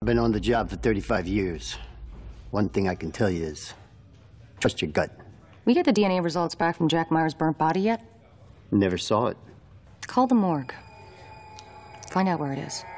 I've been on the job for 35 years. One thing I can tell you is, trust your gut. We get the DNA results back from Jack Myers' burnt body yet? Never saw it. Call the morgue. Find out where it is.